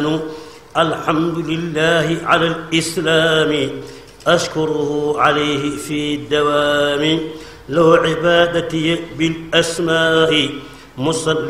الحمد لله على الإسلام أشكره عليه في الدوام له عبادتي بالأسماء مصلي